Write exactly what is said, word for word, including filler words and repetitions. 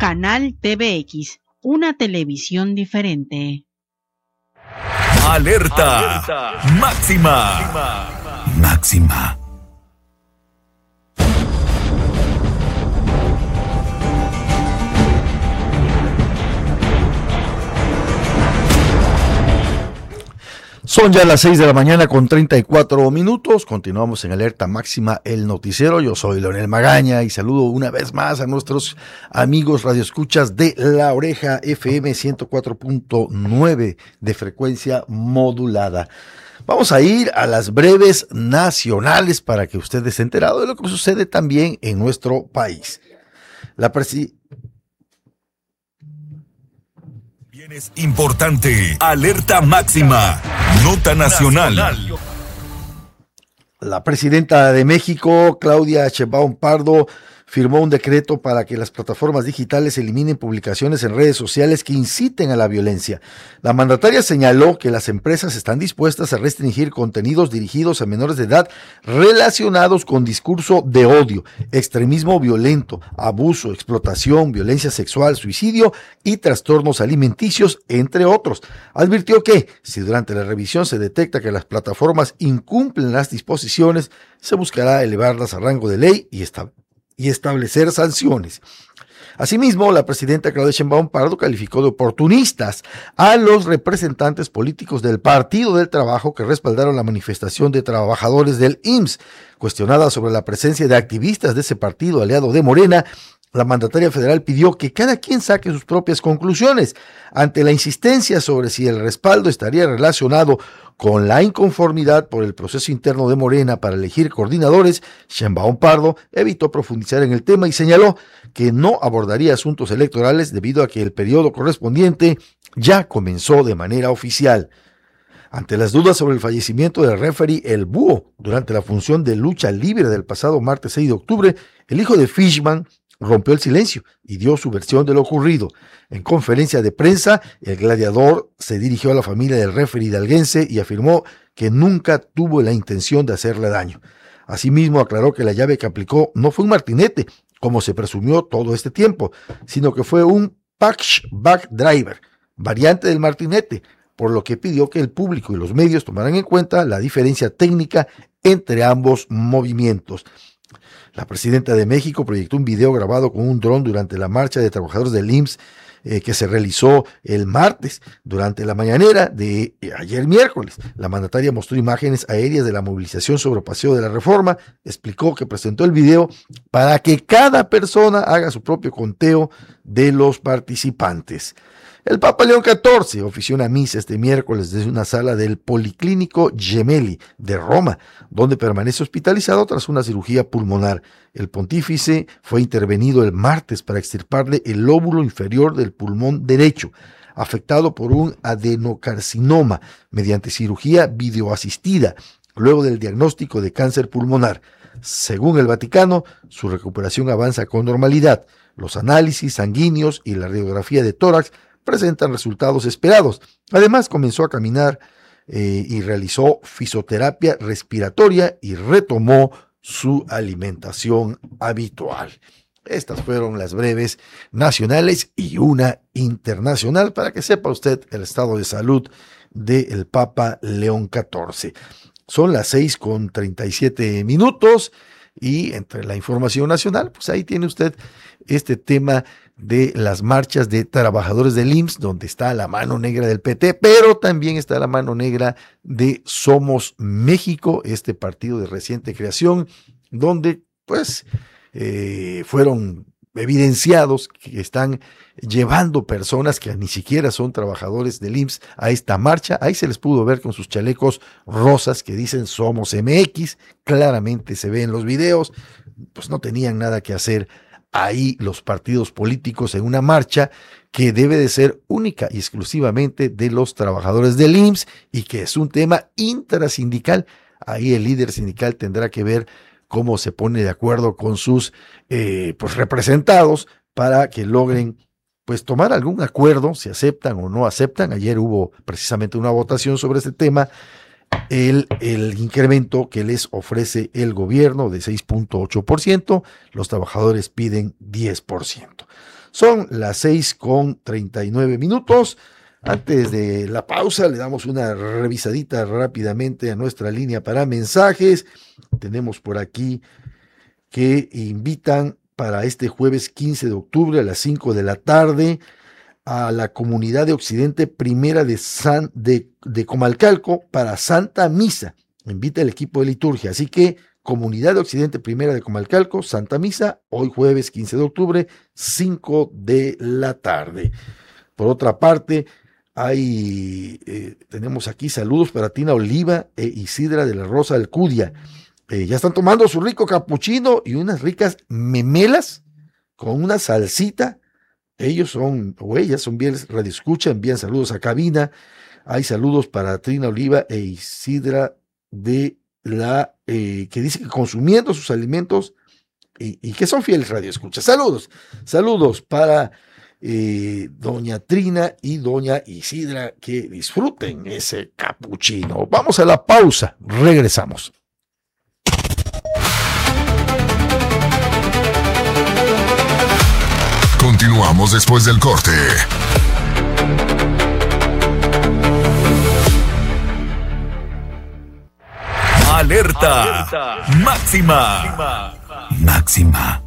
Canal T V X, una televisión diferente. Alerta, Alerta. Máxima. Máxima. Máxima. Son ya las seis de la mañana con treinta y cuatro minutos. Continuamos en Alerta Máxima, el noticiero. Yo soy Leonel Magaña y saludo una vez más a nuestros amigos radioescuchas de La Oreja F M ciento cuatro punto nueve de frecuencia modulada. Vamos a ir a las breves nacionales para que usted esté enterado de lo que sucede también en nuestro país. La presi- Es importante. Alerta máxima. Nota nacional. La presidenta de México, Claudia Sheinbaum Pardo, firmó un decreto para que las plataformas digitales eliminen publicaciones en redes sociales que inciten a la violencia. La mandataria señaló que las empresas están dispuestas a restringir contenidos dirigidos a menores de edad relacionados con discurso de odio, extremismo violento, abuso, explotación, violencia sexual, suicidio y trastornos alimenticios, entre otros. Advirtió que, si durante la revisión se detecta que las plataformas incumplen las disposiciones, se buscará elevarlas a rango de ley y establecer y establecer sanciones. Asimismo, la presidenta Claudia Sheinbaum Pardo calificó de oportunistas a los representantes políticos del Partido del Trabajo que respaldaron la manifestación de trabajadores del I M S S. Cuestionada sobre la presencia de activistas de ese partido aliado de Morena, la mandataria federal pidió que cada quien saque sus propias conclusiones. Ante la insistencia sobre si el respaldo estaría relacionado con la inconformidad por el proceso interno de Morena para elegir coordinadores, Sheinbaum Pardo evitó profundizar en el tema y señaló que no abordaría asuntos electorales debido a que el periodo correspondiente ya comenzó de manera oficial. Ante las dudas sobre el fallecimiento del referee El Búho durante la función de lucha libre del pasado martes seis de octubre, el hijo de Fishman rompió el silencio y dio su versión de lo ocurrido. En conferencia de prensa, el gladiador se dirigió a la familia del referee hidalguense y afirmó que nunca tuvo la intención de hacerle daño. Asimismo, aclaró que la llave que aplicó no fue un martinete, como se presumió todo este tiempo, sino que fue un punchback driver, variante del martinete, por lo que pidió que el público y los medios tomaran en cuenta la diferencia técnica entre ambos movimientos. La presidenta de México proyectó un video grabado con un dron durante la marcha de trabajadores del I M S S eh, que se realizó el martes durante la mañanera de eh, ayer miércoles. La mandataria mostró imágenes aéreas de la movilización sobre Paseo de la Reforma, explicó que presentó el video para que cada persona haga su propio conteo de los participantes. El Papa León catorce ofició una misa este miércoles desde una sala del Policlínico Gemelli de Roma, donde permanece hospitalizado tras una cirugía pulmonar. El pontífice fue intervenido el martes para extirparle el lóbulo inferior del pulmón derecho, afectado por un adenocarcinoma, mediante cirugía videoasistida, luego del diagnóstico de cáncer pulmonar. Según el Vaticano, su recuperación avanza con normalidad. Los análisis sanguíneos y la radiografía de tórax presentan resultados esperados. Además, comenzó a caminar eh, y realizó fisioterapia respiratoria y retomó su alimentación habitual. Estas fueron las breves nacionales y una internacional para que sepa usted el estado de salud del Papa León catorce. Son las seis con treinta y siete minutos y entre la información nacional, pues ahí tiene usted este tema de las marchas de trabajadores del I M S S, donde está la mano negra del P T, pero también está la mano negra de Somos México, este partido de reciente creación, donde pues eh, fueron evidenciados que están llevando personas que ni siquiera son trabajadores del I M S S a esta marcha. Ahí se les pudo ver con sus chalecos rosas que dicen Somos M X, claramente se ve en los videos, pues no tenían nada que hacer ahí los partidos políticos en una marcha que debe de ser única y exclusivamente de los trabajadores del I M S S y que es un tema intrasindical. Ahí el líder sindical tendrá que ver cómo se pone de acuerdo con sus eh, pues representados para que logren pues tomar algún acuerdo, si aceptan o no aceptan. Ayer hubo precisamente una votación sobre este tema. El, el incremento que les ofrece el gobierno de seis punto ocho por ciento, los trabajadores piden diez por ciento. Son las seis con treinta y nueve minutos. Antes de la pausa, le damos una revisadita rápidamente a nuestra línea para mensajes. Tenemos por aquí que invitan para este jueves quince de octubre a las cinco de la tarde a la comunidad de Occidente Primera de, San, de, de Comalcalco para Santa Misa. Invita el equipo de liturgia. Así que Comunidad de Occidente Primera de Comalcalco, Santa Misa, hoy jueves quince de octubre, cinco de la tarde. Por otra parte, hay, eh, tenemos aquí saludos para Tina Oliva e Isidra de la Rosa Alcudia. Eh, ya están tomando su rico capuchino y unas ricas memelas con una salsita. Ellos son, o ellas son bien radioescucha, envían saludos a cabina. Hay saludos para Trina Oliva e Isidra de la, eh, que dice que consumiendo sus alimentos y, y que son fieles radioescuchas. Saludos, saludos para eh, doña Trina y doña Isidra, que disfruten ese capuchino. Vamos a la pausa, regresamos. Continuamos después del corte. Alerta, Alerta. Máxima. Máxima.